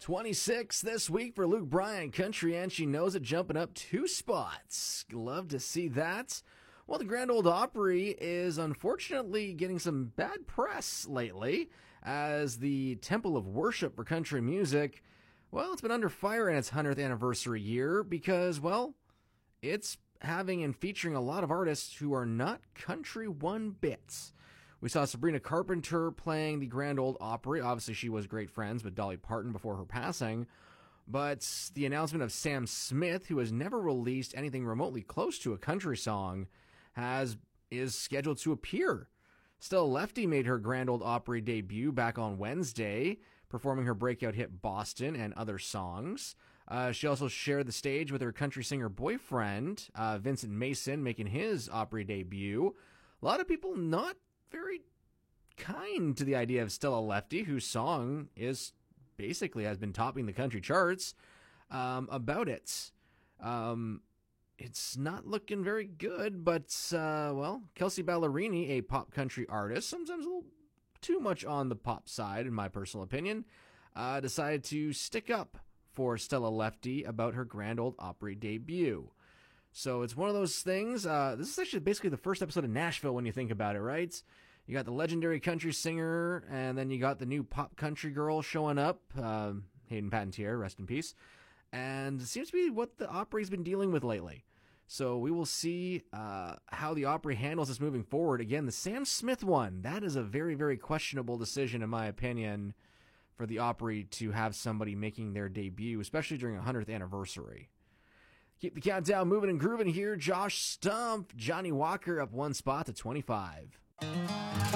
26 this week for Luke Bryan, Country and She Knows It, jumping up 2 spots. Love to see that. Well, the Grand Ole Opry is unfortunately getting some bad press lately as the temple of worship for country music. Well, it's been under fire in its 100th anniversary year because, well, it's having and featuring a lot of artists who are not country one bit. We saw Sabrina Carpenter playing the Grand Ole Opry. Obviously, she was great friends with Dolly Parton before her passing. But the announcement of Sam Smith, who has never released anything remotely close to a country song, is scheduled to appear. Stella Lefty made her Grand Ole Opry debut back on Wednesday, performing her breakout hit Boston and other songs. She also shared the stage with her country singer boyfriend, Vincent Mason, making his Opry debut. A lot of people not very kind to the idea of Stella Lefty, whose song has been topping the country charts, about it. It's not looking very good, but, Kelsea Ballerini, a pop country artist, sometimes a little too much on the pop side, in my personal opinion, decided to stick up for Stella Lefty about her Grand Ole Opry debut. So it's one of those things. This is actually basically the first episode of Nashville when you think about it, right? You got the legendary country singer, and then you got the new pop country girl showing up, Hayden Panettiere, rest in peace. And it seems to be what the Opry's been dealing with lately. So we will see how the Opry handles this moving forward. Again, the Sam Smith one, that is a very, very questionable decision, in my opinion, for the Opry to have somebody making their debut, especially during a 100th anniversary. Keep the countdown moving and grooving here. Josh Stumpf, Johnny Walker up 1 spot to 25.